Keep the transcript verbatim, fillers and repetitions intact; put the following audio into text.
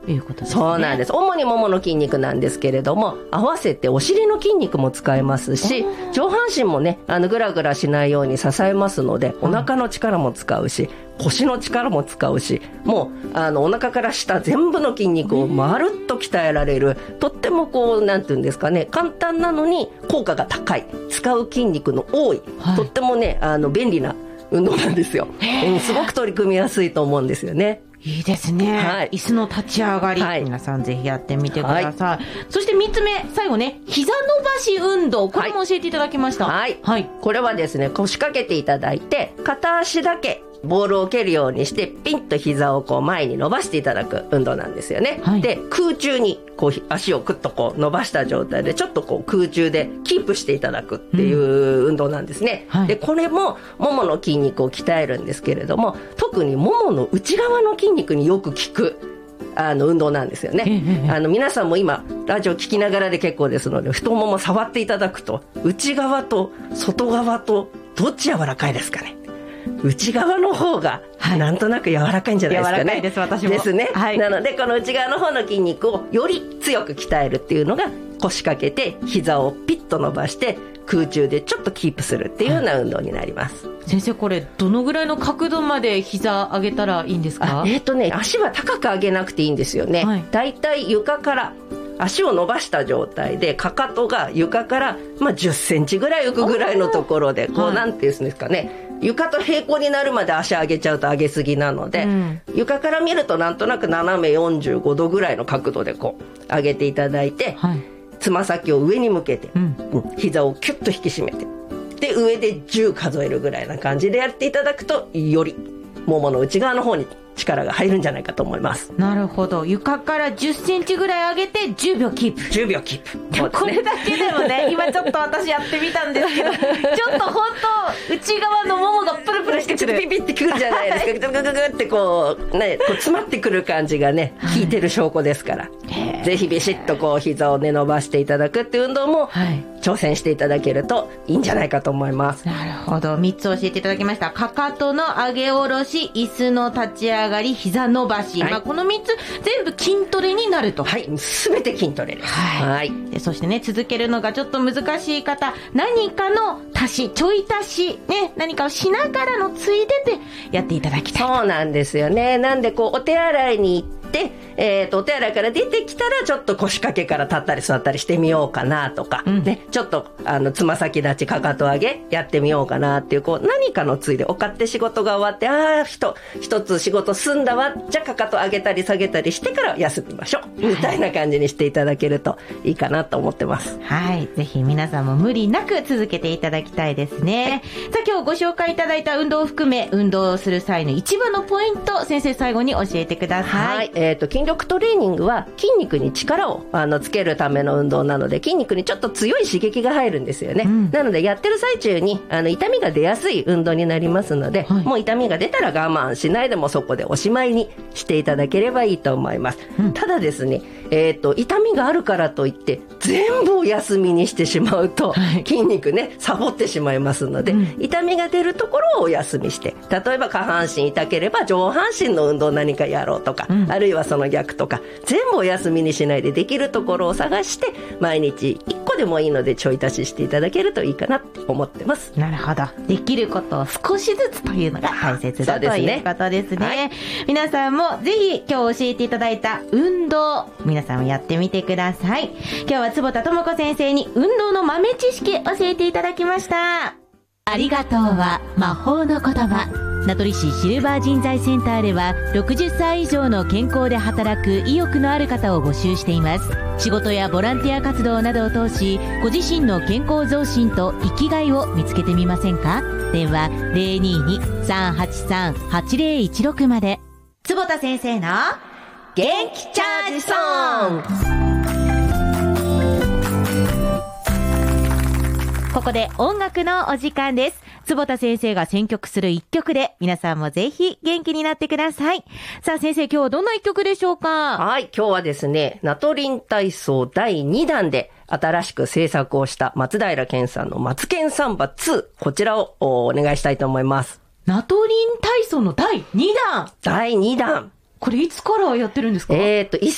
いうことですね。 そうなんです。主にももの筋肉なんですけれども、合わせてお尻の筋肉も使えますし、上半身もね、あのグラグラしないように支えますので、お腹の力も使うし、腰の力も使うし、もうあのお腹から下全部の筋肉をまるっと鍛えられる、とってもこうなんていうんですかね、簡単なのに効果が高い、使う筋肉の多い、はい、とってもねあの便利な運動なんですよ、うん、すごく取り組みやすいと思うんですよね。 いいですね、はい、椅子の立ち上がり、はい、皆さんぜひやってみてください、はい、そしてみっつめ、最後ね、膝伸ばし運動、これも教えていただきました。 はい、はい、これはですね、腰掛けていただいて片足だけボールを蹴るようにしてピンと膝をこう前に伸ばしていただく運動なんですよね、はい、で空中にこう足をクッとこう伸ばした状態でちょっとこう空中でキープしていただくっていう運動なんですね、うん、はい、でこれもももの筋肉を鍛えるんですけれども、特にももの内側の筋肉によく効くあの運動なんですよね、あの皆さんも今ラジオ聞きながらで結構ですので、太もも触っていただくと内側と外側とどっち柔らかいですかね。内側の方がなんとなく柔らかいんじゃないですかね。 柔らかいです、私もですね、 はい、 なのでこの内側の方の筋肉をより強く鍛えるっていうのが、腰掛けて膝をピッと伸ばして空中でちょっとキープするっていうような運動になります、はい、 先生、これどのぐらいの角度まで膝上げたらいいんですか？ えーとね、足は高く上げなくていいんですよね、はい、だいたい床から足を伸ばした状態でかかとが床から、まあ、じゅっセンチぐらい浮くぐらいのところでこう、はい、なんていうんですかね、床と平行になるまで足上げちゃうと上げすぎなので、うん、床から見るとなんとなく斜めよんじゅうごどぐらいの角度でこう上げていただいて、はい、つま先を上に向けて、うんうん、膝をキュッと引き締めて、で上でじゅう数えるぐらいな感じでやっていただくと、よりももの内側の方に力が入るんじゃないかと思います。 なるほど。床からじゅっセンチぐらい上げてじゅうびょうキープ。 じゅうびょうキープ。 でもこれだけでもね、今ちょっと私やってみたんですけど、ちょっと本当内側のももがプルプルしてくる。 ピピってくるじゃないですか。ググググってこうね、こう詰まってくる感じがね、効いてる証拠ですから。ぜひビシッとこう膝をね伸ばしていただくっていう運動も、はい、挑戦していただけるといいんじゃないかと思います。 なるほど。みっつ教えていただきました。かかとの上げ下ろし、椅子の立ち上がり、膝伸ばし、はい、まあ、このみっつ全部筋トレになると。 はい、すべて筋トレです。はい、はい、 でそしてね、続けるのがちょっと難しい方、何かの足し、ちょい足しね、何かをしながらのついででやっていただきたい。 そうなんですよね。なんでこうお手洗いに行ってえー、とお手洗いから出てきたらちょっと腰掛けから立ったり座ったりしてみようかなとか、うんね、ちょっとあのつま先立ちかかと上げやってみようかなっていう、こう何かのついで、お勝手仕事が終わって、ああ一一つ仕事済んだわ、じゃあかかと上げたり下げたりしてから休みましょう、みたいな感じにしていただけるといいかなと思ってます。 はい、ぜひ皆さんも無理なく続けていただきたいですね、はい、さあ今日ご紹介いただいた運動を含め運動をする際の一番のポイント、先生最後に教えてください。 はい、えー、と筋力トレーニングは筋肉に力をあのつけるための運動なので、筋肉にちょっと強い刺激が入るんですよね、うん、なのでやってる最中にあの痛みが出やすい運動になりますので、はい、もう痛みが出たら我慢しないでもそこでおしまいにしていただければいいと思います、うん、ただですね、えーと、痛みがあるからといって全部お休みにしてしまうと、はい、筋肉ねサボってしまいますので、うん、痛みが出るところをお休みして、例えば下半身痛ければ上半身の運動何かやろうとか、うん、あるいはその逆とか、全部お休みにしないでできるところを探して毎日いっこでもいいのでちょい足ししていただけるといいかなって思ってます。 なるほど。できることを少しずつというのが大切だということですね、はい、皆さんもぜひ今日教えていただいた運動、皆さんもやってみてください。今日は坪田智子先生に運動の豆知識教えていただきました。ありがとうは魔法の言葉。名取市シルバー人材センターではろくじゅっさい以上の健康で働く意欲のある方を募集しています。仕事やボランティア活動などを通し、ご自身の健康増進と生きがいを見つけてみませんか？電話 ゼロにーに さんはちさん はちゼロいちろく まで。坪田先生の元気チャージソング。ここで音楽のお時間です。坪田先生が選曲する一曲で皆さんもぜひ元気になってください。さあ先生、今日はどんな一曲でしょうか？ はい、今日はですね、ナトリン体操だいにだんで新しく制作をした松平健さんのマツケンサンバツー、こちらをお願いしたいと思います。 ナトリン体操のだいにだん。 だいにだん。 これいつからやってるんですか？ えーと、